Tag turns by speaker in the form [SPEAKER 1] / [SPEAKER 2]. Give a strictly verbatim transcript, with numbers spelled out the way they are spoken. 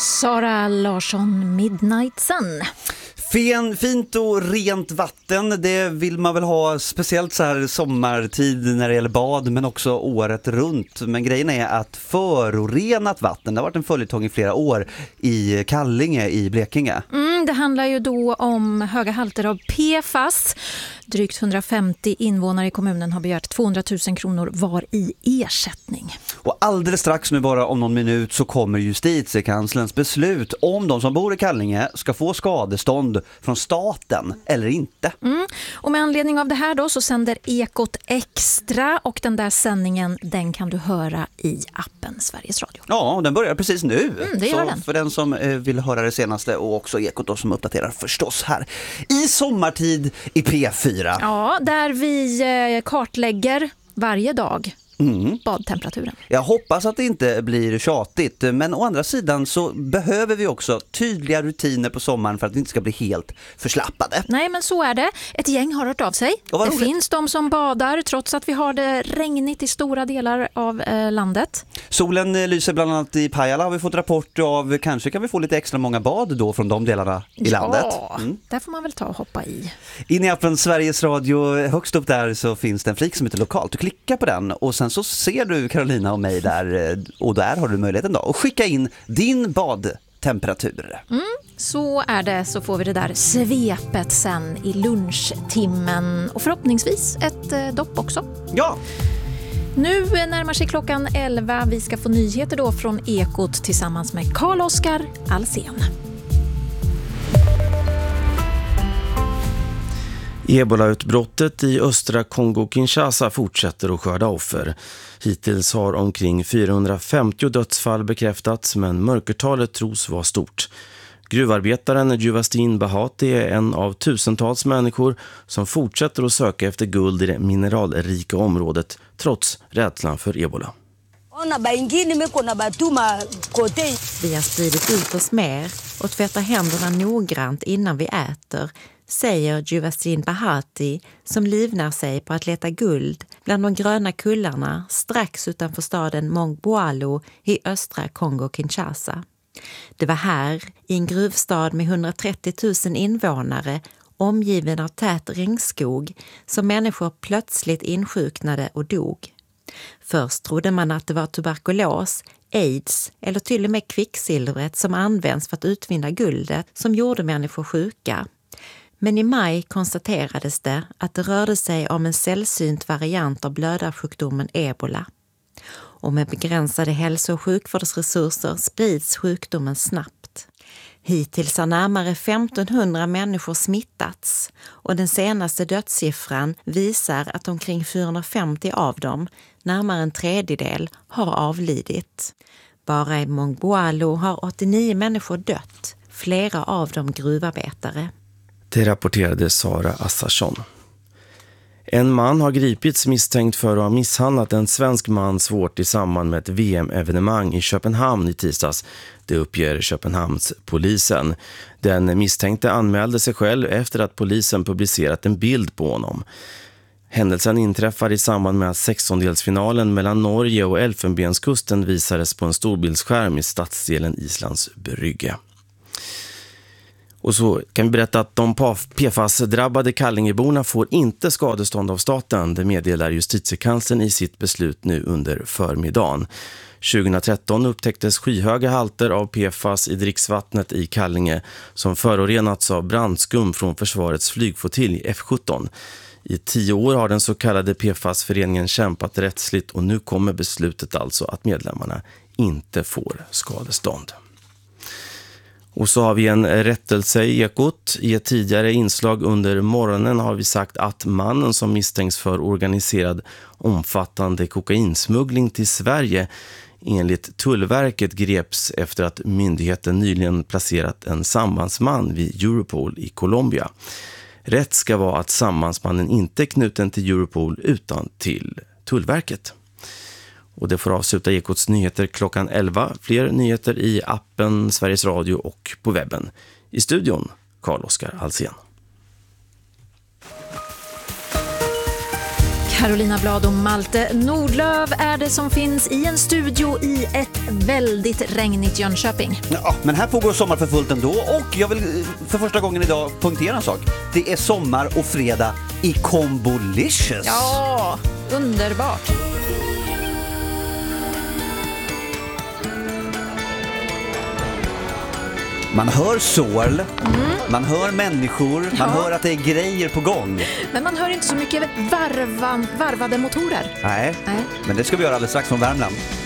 [SPEAKER 1] Sara Larsson, Midnight Sun.
[SPEAKER 2] Fin, fint och rent vatten, det vill man väl ha speciellt så här sommartid när det gäller bad, men också året runt. Men grejen är att förorenat vatten, det har varit en följetong i flera år i Kallinge i Blekinge.
[SPEAKER 1] Mm, det handlar ju då om höga halter av P F A S. Drygt hundrafemtio invånare i kommunen har begärt tvåhundratusen kronor var i ersättning.
[SPEAKER 2] Och alldeles strax, nu bara om någon minut, så kommer justitiekanslerns beslut om de som bor i Kallinge ska få skadestånd från staten eller inte.
[SPEAKER 1] Mm. Och med anledning av det här då så sänder Ekot Extra, och den där sändningen, den kan du höra i appen Sveriges Radio.
[SPEAKER 2] Ja, den börjar precis nu.
[SPEAKER 1] Mm, det gör
[SPEAKER 2] så
[SPEAKER 1] den.
[SPEAKER 2] För den som eh, vill höra det senaste, och också Ekot då, som uppdaterar förstås här i sommartid i P fyra.
[SPEAKER 1] Ja, där vi eh, kartlägger varje dag mm. badtemperaturen.
[SPEAKER 2] Jag hoppas att det inte blir tjatigt, men å andra sidan så behöver vi också tydliga rutiner på sommaren för att vi inte ska bli helt förslappade.
[SPEAKER 1] Nej, men så är det. Ett gäng har hört av sig. Det roligt. Finns de som badar trots att vi har det regnigt i stora delar av eh, landet.
[SPEAKER 2] Solen lyser bland annat i Pajala, har vi fått rapport av. Kanske kan vi få lite extra många bad då från de delarna i
[SPEAKER 1] ja,
[SPEAKER 2] landet.
[SPEAKER 1] Mm. Där får man väl ta och hoppa i.
[SPEAKER 2] In i appen Sveriges Radio, högst upp där så finns det en flik som heter lokalt. Du klickar på den och sen så ser du Carolina och mig där, och där har du möjligheten då att skicka in din badtemperatur.
[SPEAKER 1] Mm, så är det, så får vi det där svepet sen i lunchtimmen och förhoppningsvis ett eh, dopp också.
[SPEAKER 2] Ja!
[SPEAKER 1] Nu närmar sig klockan elva. Vi ska få nyheter då från Ekot tillsammans med Carl-Oskar Alsen.
[SPEAKER 3] Ebola-utbrottet i östra Kongo-Kinshasa fortsätter att skörda offer. Hittills har omkring fyrahundrafemtio dödsfall bekräftats, men mörkertalet tros vara stort. Gruvarbetaren Juvastin Bahati är en av tusentals människor som fortsätter att söka efter guld i det mineralrika området trots rädslan för ebola.
[SPEAKER 4] Vi har spridit ut oss mer och tvättar händerna noggrant innan vi äter, säger Juvastin Bahati som livnär sig på att leta guld bland de gröna kullarna strax utanför staden Mongboalo i östra Kongo-Kinshasa. Det var här, i en gruvstad med hundratrettio tusen invånare, omgiven av tät regnskog, som människor plötsligt insjuknade och dog. Först trodde man att det var tuberkulos, aids eller till och med kvicksilvret som används för att utvinna guldet som gjorde människor sjuka. Men i maj konstaterades det att det rörde sig om en sällsynt variant av blödarsjukdomen ebola. Och med begränsade hälso- och sjukvårdsresurser sprids sjukdomen snabbt. Hittills har närmare femtonhundra människor smittats, och den senaste dödssiffran visar att omkring fyrahundrafemtio av dem, närmare en tredjedel, har avlidit. Bara i Mongboalo har åttionio människor dött, flera av dem gruvarbetare.
[SPEAKER 3] Det rapporterade Sara Assarsson. En man har gripits misstänkt för att ha misshandlat en svensk man svårt i samband med ett V M-evenemang i Köpenhamn i tisdags. Det uppger Köpenhamns polisen. Den misstänkte anmälde sig själv efter att polisen publicerat en bild på honom. Händelsen inträffade i samband med att sextondelsfinalen mellan Norge och Elfenbenskusten visades på en storbildsskärm i stadsdelen Islands Brygge. Och så kan vi berätta att de P F A S-drabbade Kallingeborna får inte skadestånd av staten. Det meddelar justitiekanslern i sitt beslut nu under förmiddagen. tjugohundratretton upptäcktes skyhöga halter av P F A S i dricksvattnet i Kallinge som förorenats av brandskum från försvarets flygflottilj F sjutton. I tio år har den så kallade P F A S-föreningen kämpat rättsligt, och nu kommer beslutet alltså att medlemmarna inte får skadestånd. Och så har vi en rättelse i Ekot. I ett tidigare inslag under morgonen har vi sagt att mannen som misstänks för organiserad omfattande kokainsmuggling till Sverige enligt Tullverket greps efter att myndigheten nyligen placerat en sambandsman vid Europol i Colombia. Rätt ska vara att sambandsmannen inte är knuten till Europol utan till Tullverket. Och det får avsluta Ekots nyheter klockan elva. Fler nyheter i appen Sveriges Radio och på webben. I studion, Carl-Oskar Alsen.
[SPEAKER 1] Carolina Blad och Malte Nordlöv är det som finns i en studio i ett Väldigt regnigt Jönköping.
[SPEAKER 2] Ja, men här pågår sommar för fullt ändå och jag vill för första gången idag punktera en sak. Det är sommar och fredag i Combolicious.
[SPEAKER 1] Ja, underbart.
[SPEAKER 2] Man hör sorl, mm. man hör människor,
[SPEAKER 1] Ja.
[SPEAKER 2] man hör att det är grejer på gång.
[SPEAKER 1] Men man hör inte så mycket varvan, varvade motorer.
[SPEAKER 2] Nej,
[SPEAKER 1] Nej.
[SPEAKER 2] men det ska vi göra alldeles strax från Värmland.